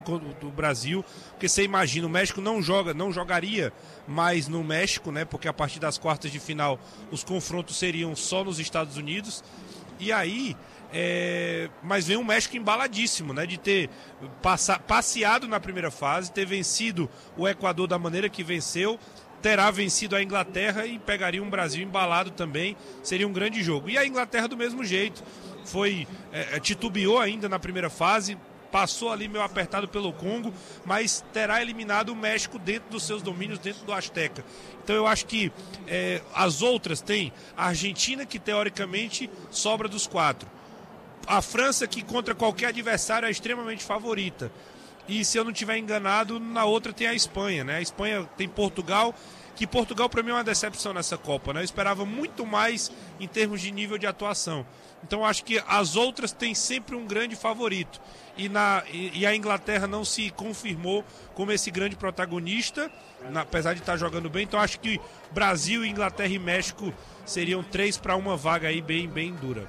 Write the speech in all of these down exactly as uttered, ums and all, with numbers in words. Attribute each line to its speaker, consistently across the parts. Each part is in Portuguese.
Speaker 1: do Brasil, porque você imagina, o México não joga, não jogaria mais no México, né? Porque a partir das quartas de final os confrontos seriam só nos Estados Unidos. E aí, é... mas vem um México embaladíssimo, né? De ter passa... passeado na primeira fase, ter vencido o Equador da maneira que venceu, terá vencido a Inglaterra e pegaria um Brasil embalado também, seria um grande jogo. E a Inglaterra do mesmo jeito, foi é, titubeou ainda na primeira fase, passou ali meio apertado pelo Congo, mas terá eliminado o México dentro dos seus domínios, dentro do Azteca. Então eu acho que é, as outras tem a Argentina, que teoricamente sobra dos quatro. A França, que contra qualquer adversário é extremamente favorita. E se eu não estiver enganado, na outra tem a Espanha, né? A Espanha tem Portugal, que Portugal para mim é uma decepção nessa Copa, né? Eu esperava muito mais em termos de nível de atuação. Então acho que as outras têm sempre um grande favorito. E, na, e, e a Inglaterra não se confirmou como esse grande protagonista, na, apesar de estar jogando bem. Então acho que Brasil, Inglaterra e México seriam três para uma vaga aí bem, bem dura.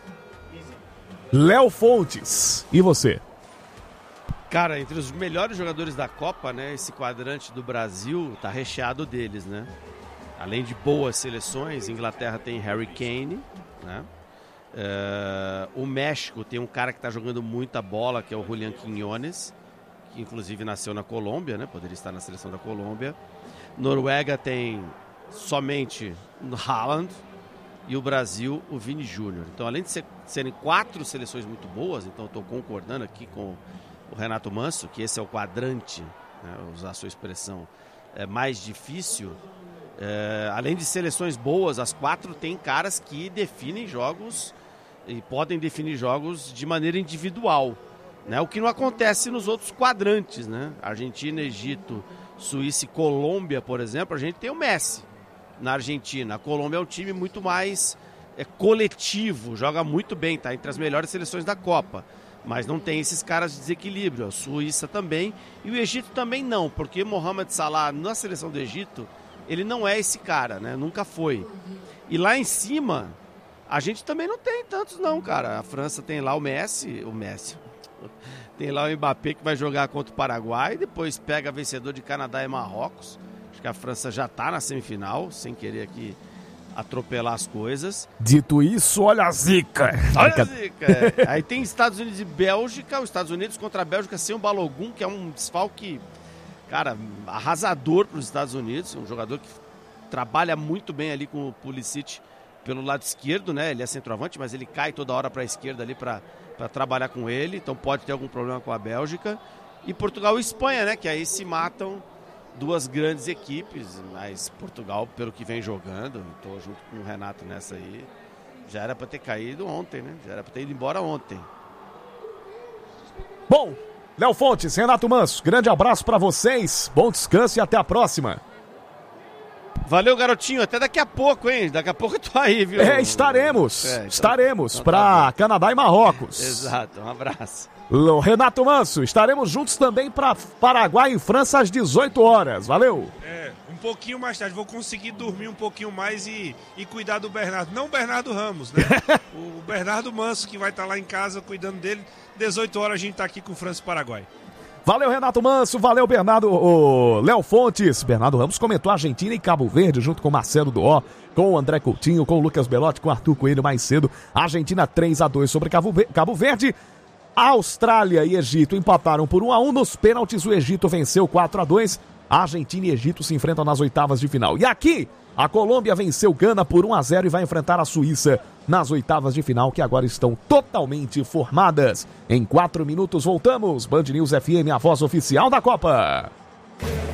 Speaker 2: Léo Fontes, e você?
Speaker 3: Cara, entre os melhores jogadores da Copa, né, esse quadrante do Brasil tá recheado deles, né? Além de boas seleções, Inglaterra tem Harry Kane, né? Uh, o México tem um cara que está jogando muita bola, que é o Julián Quiñones, que inclusive nasceu na Colômbia, né? Poderia estar na seleção da Colômbia. Noruega tem somente o Haaland e o Brasil o Vini Júnior. Então, além de ser, serem quatro seleções muito boas, então estou concordando aqui com o Renato Manso, que esse é o quadrante, né, usar a sua expressão, é mais difícil. É, além de seleções boas, as quatro têm caras que definem jogos e podem definir jogos de maneira individual, né? O que não acontece nos outros quadrantes, né? Argentina, Egito, Suíça e Colômbia, por exemplo, a gente tem o Messi na Argentina. A Colômbia é um time muito mais é, coletivo, joga muito bem, tá entre as melhores seleções da Copa, mas não tem esses caras de desequilíbrio. A Suíça também e o Egito também não, porque Mohamed Salah na seleção do Egito, ele não é esse cara, né? Nunca foi. E lá em cima, a gente também não tem tantos não, cara. A França tem lá o Messi, o Messi. Tem lá o Mbappé que vai jogar contra o Paraguai, depois pega vencedor de Canadá e Marrocos. Acho que a França já tá na semifinal, sem querer aqui atropelar as coisas.
Speaker 2: Dito isso, olha a zica.
Speaker 3: Olha a zica. É. Aí tem Estados Unidos e Bélgica, os Estados Unidos contra a Bélgica sem o Balogun, que é um desfalque, cara, arrasador para os Estados Unidos, um jogador que trabalha muito bem ali com o Pulisic pelo lado esquerdo, né? Ele é centroavante, mas ele cai toda hora para a esquerda ali para trabalhar com ele, então pode ter algum problema com a Bélgica. E Portugal e Espanha, né? Que aí se matam duas grandes equipes, mas Portugal, pelo que vem jogando, estou junto com o Renato nessa aí, já era para ter caído ontem, né? Já era para ter ido embora ontem.
Speaker 2: Bom, Léo Fontes, Renato Manso, grande abraço para vocês, bom descanso e até a próxima.
Speaker 3: Valeu, garotinho, até daqui a pouco, hein? Daqui a pouco eu tô aí, viu?
Speaker 2: É, estaremos, é, então, estaremos então, para tá Canadá e Marrocos.
Speaker 3: Exato, um abraço.
Speaker 2: O Renato Manso, estaremos juntos também para Paraguai e França às dezoito horas, valeu?
Speaker 1: É, um pouquinho mais tarde, vou conseguir dormir um pouquinho mais e, e cuidar do Bernardo, não o Bernardo Ramos, né? O Bernardo Manso, que vai estar lá em casa cuidando dele, dezoito horas a gente tá aqui com França e Paraguai.
Speaker 2: Valeu, Renato Manso, valeu, Bernardo, o Léo Fontes. Bernardo Ramos comentou Argentina e Cabo Verde, junto com Marcelo Duó, com o André Coutinho, com o Lucas Belotti, com o Arthur Coelho mais cedo. Argentina três a dois sobre Cabo Verde. Austrália e Egito empataram por um a um nos pênaltis. O Egito venceu quatro a dois. A Argentina e Egito se enfrentam nas oitavas de final. E aqui, a Colômbia venceu Gana por um a zero e vai enfrentar a Suíça nas oitavas de final, que agora estão totalmente formadas. Em quatro minutos voltamos. Band News F M, a voz oficial da Copa.